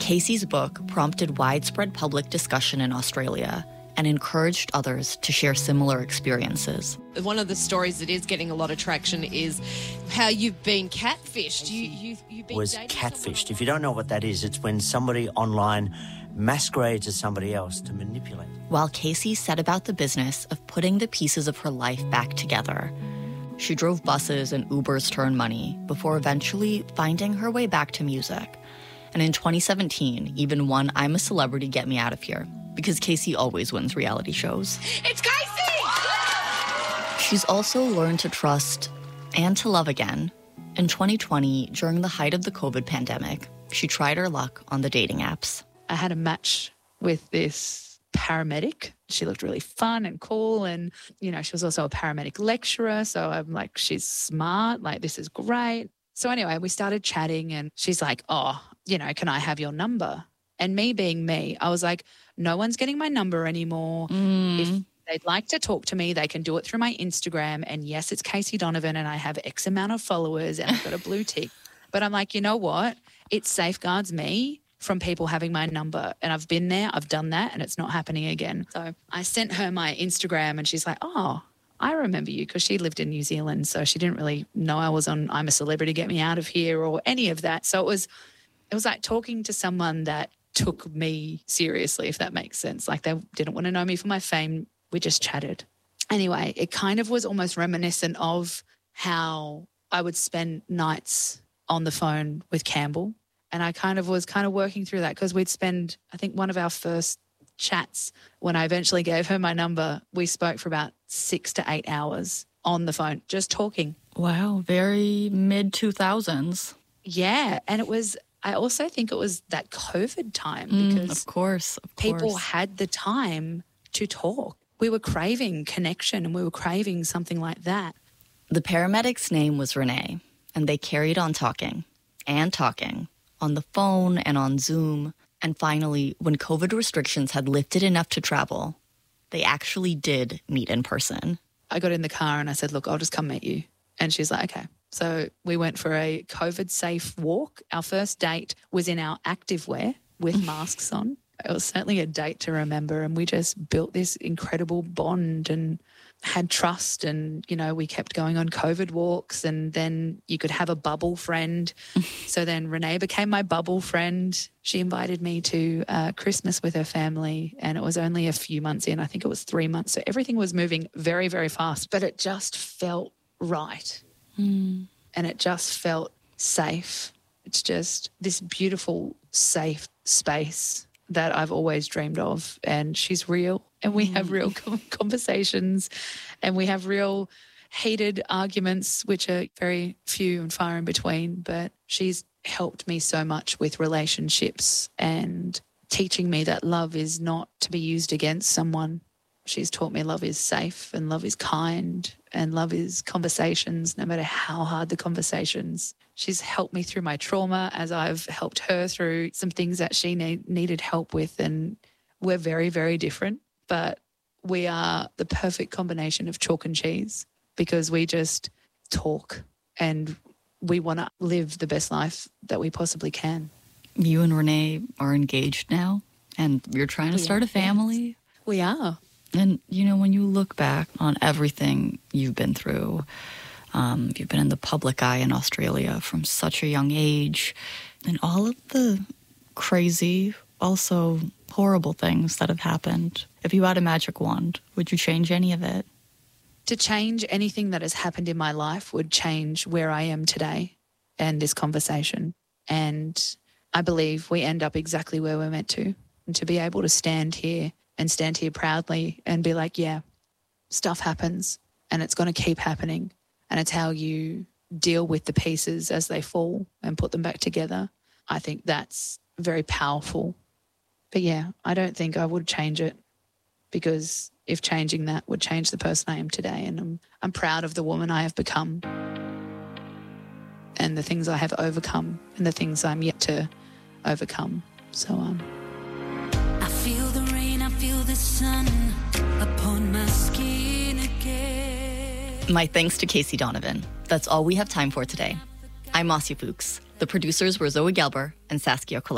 Casey's book prompted widespread public discussion in Australia and encouraged others to share similar experiences. One of the stories that is getting a lot of traction is how you've been catfished. You've been was catfished. If you don't know what that is, it's when somebody online masquerades as somebody else to manipulate. While Casey set about the business of putting the pieces of her life back together, she drove buses and Ubers to earn money before eventually finding her way back to music. And in 2017, even won I'm a Celebrity, Get Me Out of Here, because Casey always wins reality shows. It's Casey! She's also learned to trust and to love again. In 2020, during the height of the COVID pandemic, she tried her luck on the dating apps. I had a match with this paramedic. She looked really fun and cool. And, she was also a paramedic lecturer. So I'm like, she's smart. Like, this is great. So anyway, we started chatting and she's like, can I have your number? And me being me, I was like, no one's getting my number anymore. If they'd like to talk to me, they can do it through my Instagram. And yes, it's Casey Donovan and I have X amount of followers and I've got a blue tick. But I'm like, you know what? It safeguards me from people having my number. And I've been there, I've done that, and it's not happening again. So I sent her my Instagram and she's like, oh, I remember you, because she lived in New Zealand. So she didn't really know I was on I'm a Celebrity, Get Me Out of Here or any of that. So it was like talking to someone that took me seriously, if that makes sense. Like, they didn't want to know me for my fame. We just chatted. Anyway, it kind of was almost reminiscent of how I would spend nights on the phone with Campbell. And I was working through that, because we'd spend, I think one of our first chats, when I eventually gave her my number, we spoke for about 6 to 8 hours on the phone, just talking. Wow, very mid-2000s. Yeah, and I also think it was that COVID time, because of course. People had the time to talk. We were craving connection and we were craving something like that. The paramedic's name was Renee, and they carried on talking and talking on the phone and on Zoom. And finally, when COVID restrictions had lifted enough to travel, they actually did meet in person. I got in the car and I said, look, I'll just come meet you. And she's like, okay. So we went for a COVID-safe walk. Our first date was in our activewear with masks on. It was certainly a date to remember, and we just built this incredible bond and had trust. And, we kept going on COVID walks, and then you could have a bubble friend. So then Renee became my bubble friend. She invited me to Christmas with her family, and it was only a few months in. I think it was 3 months. So everything was moving very, very fast, but it just felt right. And it just felt safe. It's just this beautiful, safe space that I've always dreamed of. And she's real, and we have real conversations, and we have real heated arguments, which are very few and far in between. But she's helped me so much with relationships and teaching me that love is not to be used against someone. She's taught me love is safe and love is kind and love is conversations, no matter how hard the conversations. She's helped me through my trauma as I've helped her through some things that she needed help with. And we're very, very different, but we are the perfect combination of chalk and cheese, because we just talk and we want to live the best life that we possibly can. You and Renee are engaged now, and you're trying to start a family. Yes. We are. And, when you look back on everything you've been through, you've been in the public eye in Australia from such a young age, and all of the crazy, also horrible things that have happened. If you had a magic wand, would you change any of it? To change anything that has happened in my life would change where I am today and this conversation. And I believe we end up exactly where we're meant to. And to be able to stand here proudly and be like, yeah, stuff happens and it's going to keep happening. And it's how you deal with the pieces as they fall and put them back together. I think that's very powerful. But yeah, I don't think I would change it, because if changing that would change the person I am today. And I'm proud of the woman I have become and the things I have overcome and the things I'm yet to overcome. So, I feel the rain, I feel the sun upon my skin again. My thanks to Casey Donovan. That's all we have time for today. I'm Marcia Fuchs. The producers were Zoe Gelber and Saskia Colette.